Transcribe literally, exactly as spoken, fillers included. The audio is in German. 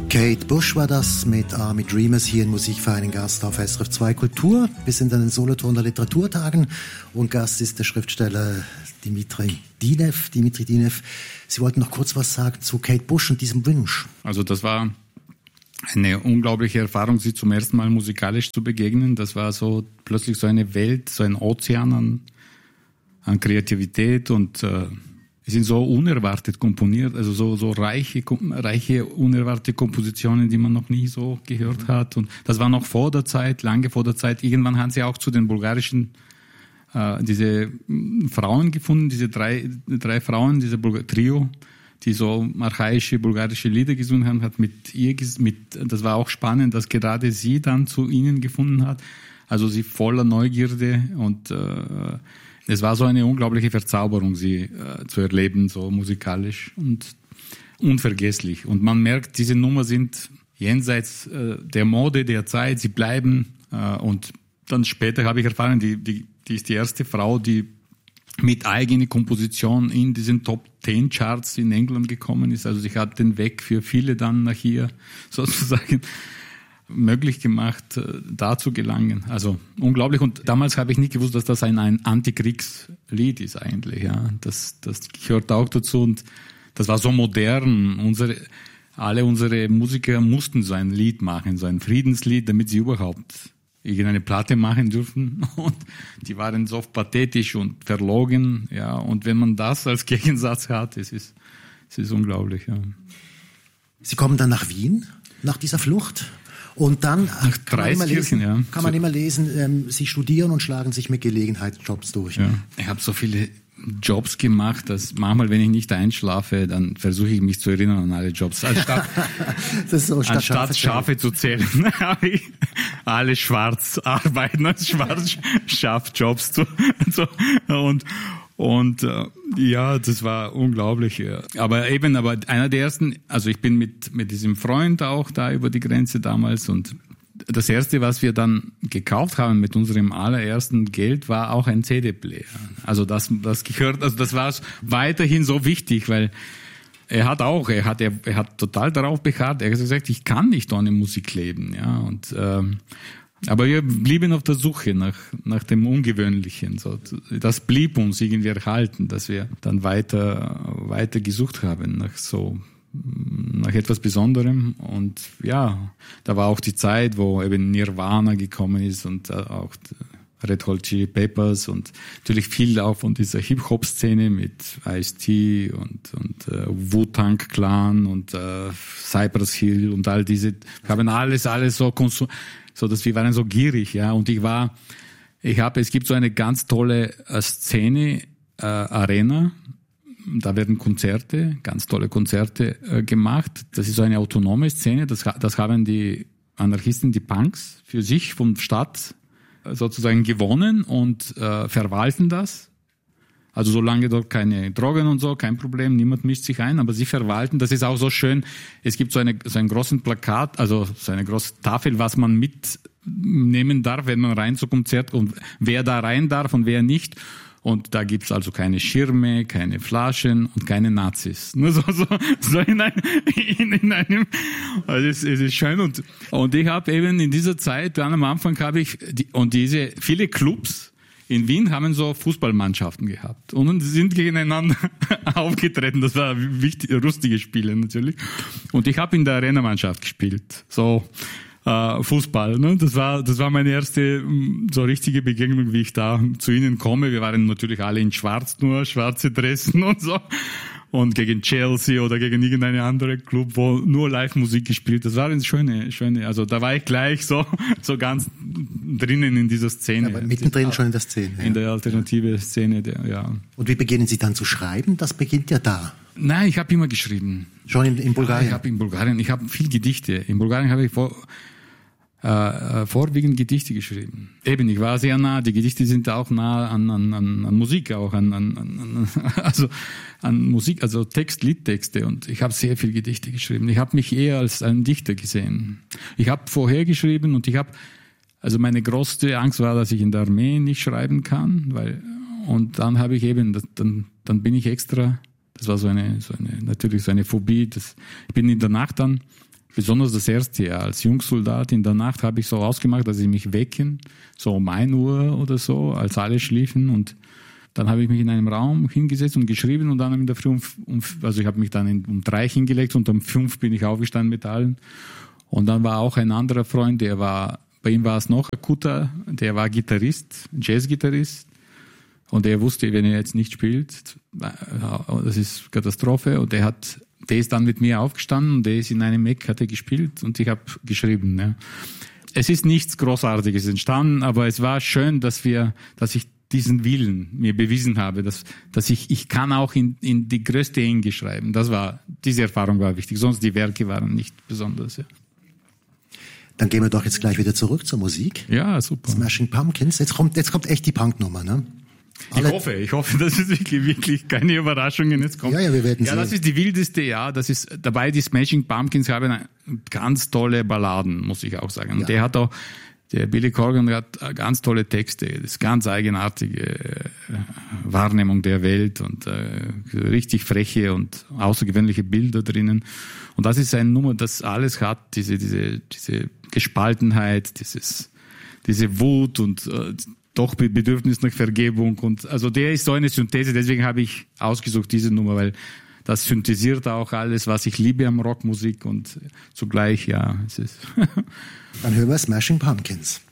Kate Bush war das mit Army Dreamers hier in Musikverein Gast auf S R F zwei Kultur. Wir sind an den Solothurner Literaturtagen und Gast ist der Schriftsteller Dimitri Dinev. Dimitri Dinev, Sie wollten noch kurz was sagen zu Kate Bush und diesem Wunsch. Also das war eine unglaubliche Erfahrung, sie zum ersten Mal musikalisch zu begegnen. Das war so plötzlich so eine Welt, so ein Ozean an, an Kreativität und äh, sie sind so unerwartet komponiert, also so, so reiche, reiche, unerwartete Kompositionen, die man noch nie so gehört hat. Und das war noch vor der Zeit, lange vor der Zeit. Irgendwann haben sie auch zu den bulgarischen, äh, diese Frauen gefunden, diese drei, drei Frauen, diese Bulgar- Trio, die so archaische bulgarische Lieder gesungen haben, hat mit ihr, mit, das war auch spannend, dass gerade sie dann zu ihnen gefunden hat. Also sie voller Neugierde und, äh, es war so eine unglaubliche Verzauberung, sie äh, zu erleben, so musikalisch und unvergesslich. Und man merkt, diese Nummer sind jenseits äh, der Mode, der Zeit, sie bleiben. Äh, und dann später habe ich erfahren, die, die, die ist die erste Frau, die mit eigener Komposition in diesen Top Ten Charts in England gekommen ist. Also sie hat den Weg für viele dann nach hier sozusagen möglich gemacht, da zu gelangen. Also unglaublich. Und damals habe ich nicht gewusst, dass das ein, ein Antikriegslied ist eigentlich. Ja, das, das gehört auch dazu. Und das war so modern. Unsere, alle unsere Musiker mussten so ein Lied machen, so ein Friedenslied, damit sie überhaupt irgendeine Platte machen dürfen. Und die waren so pathetisch und verlogen. Ja, und wenn man das als Gegensatz hat, es ist, es ist unglaublich. Ja. Sie kommen dann nach Wien, nach dieser Flucht? Und dann kann man immer lesen, ja. kann man immer lesen ähm, Sie studieren und schlagen sich mit Gelegenheitsjobs durch. Ja. Ich habe so viele Jobs gemacht, dass manchmal, wenn ich nicht einschlafe, dann versuche ich mich zu erinnern an alle Jobs. Anstatt, das ist so, statt anstatt Schafe, Schafe zu zählen, habe ich alle schwarz arbeiten, als schwarz Schafjobs zu, so, und Und äh, ja, das war unglaublich. Ja. Aber eben, aber einer der ersten, also ich bin mit mit diesem Freund auch da über die Grenze damals und das erste, was wir dann gekauft haben mit unserem allerersten Geld, war auch ein C D-Player. Also das das gehört, also das war weiterhin so wichtig, weil er hat auch, er hat er, er hat total darauf beharrt. Er hat gesagt, ich kann nicht ohne Musik leben, ja und ähm, aber wir blieben auf der Suche nach nach dem Ungewöhnlichen. So, das blieb uns irgendwie erhalten, dass wir dann weiter weiter gesucht haben nach so nach etwas Besonderem. Und ja, da war auch die Zeit, wo eben Nirvana gekommen ist und auch Red Hot Chili Peppers und natürlich viel auch von dieser Hip-Hop-Szene mit Ice-T und und äh, Wu-Tang Clan und äh, Cypress Hill und all diese, wir haben alles alles so konsum so dass wir waren so gierig, ja, und ich war, ich habe, es gibt so eine ganz tolle äh, Szene, äh, Arena, da werden Konzerte, ganz tolle Konzerte äh, gemacht, das ist so eine autonome Szene, das, das haben die Anarchisten, die Punks, für sich vom Staat äh, sozusagen gewonnen und äh, verwalten das. Also solange dort keine Drogen und so, kein Problem, niemand mischt sich ein, aber sie verwalten, das ist auch so schön, es gibt so, eine, so ein großen Plakat, also so eine große Tafel, was man mitnehmen darf, wenn man rein zum Konzert kommt, wer da rein darf und wer nicht. Und da gibt's also keine Schirme, keine Flaschen und keine Nazis. Nur so, so, so in, ein, in, in einem, also es, es ist schön. Und, und ich habe eben in dieser Zeit, dann am Anfang habe ich, die, und diese, viele Clubs, in Wien haben so Fußballmannschaften gehabt und sie sind gegeneinander aufgetreten. Das war wichtig, lustige Spiele natürlich. Und ich habe in der Arena-Mannschaft gespielt, so äh, Fußball. Ne? Das war, das war meine erste so richtige Begegnung, wie ich da zu ihnen komme. Wir waren natürlich alle in Schwarz, nur schwarze Dressen und so. Und gegen Chelsea oder gegen irgendeine andere Club, wo nur Live-Musik gespielt. Das war eine schöne, schöne, also da war ich gleich so, so ganz drinnen in dieser Szene. Aber mittendrin schon in der Szene. In der alternative Szene, der, ja. Und wie beginnen Sie dann zu schreiben? Das beginnt ja da. Nein, ich habe immer geschrieben. Schon in, in Bulgarien? Ja, ich habe in Bulgarien, ich habe viel Gedichte. In Bulgarien habe ich vor, äh, vorwiegend Gedichte geschrieben. Eben, ich war sehr nah, die Gedichte sind auch nah an, an, an, an Musik auch, an, an, an, also an Musik, also Text, Liedtexte, und ich habe sehr viel Gedichte geschrieben. Ich habe mich eher als ein Dichter gesehen. Ich habe vorher geschrieben und ich habe, also meine größte Angst war, dass ich in der Armee nicht schreiben kann, weil, und dann habe ich eben, dann, dann bin ich extra, das war so eine, so eine, natürlich so eine Phobie, das, ich bin in der Nacht dann besonders das erste Jahr als Jungsoldat in der Nacht habe ich so ausgemacht, dass sie mich wecken, so um ein Uhr oder so, als alle schliefen, und dann habe ich mich in einem Raum hingesetzt und geschrieben, und dann in der Früh um, um also ich habe mich dann in, um drei hingelegt und um fünf bin ich aufgestanden mit allen. Und dann war auch ein anderer Freund, der war, bei ihm war es noch akuter, der war Gitarrist, Jazzgitarrist. Und er wusste, wenn er jetzt nicht spielt, das ist Katastrophe. Und der hat, der ist dann mit mir aufgestanden, der ist in einem Eck, hat er gespielt und ich habe geschrieben. Ja. Es ist nichts Großartiges entstanden, aber es war schön, dass wir, dass ich diesen Willen mir bewiesen habe, dass, dass ich, ich kann auch in, in die größte Enge schreiben. Das war, diese Erfahrung war wichtig. Sonst die Werke waren nicht besonders. Ja. Dann gehen wir doch jetzt gleich wieder zurück zur Musik. Ja, super. Smashing Pumpkins. Jetzt kommt, jetzt kommt echt die Punknummer, ne? Alle ich hoffe, ich hoffe, dass es wirklich, wirklich keine Überraschungen jetzt kommt. Ja, ja, wir werden ja, sehen. Das ist die wildeste, ja, das ist dabei, die Smashing Pumpkins haben ganz tolle Balladen, muss ich auch sagen. Und ja. der hat auch, der Billy Corgan hat ganz tolle Texte, das ist ganz eigenartige Wahrnehmung der Welt und äh, richtig freche und außergewöhnliche Bilder drinnen. Und das ist eine Nummer, das alles hat, diese, diese, diese Gespaltenheit, dieses, diese Wut und äh, doch Bedürfnis nach Vergebung, und also der ist so eine Synthese, deswegen habe ich ausgesucht diese Nummer, weil das synthetisiert auch alles, was ich liebe am Rockmusik, und zugleich, ja, es ist. Dann hören wir Smashing Pumpkins.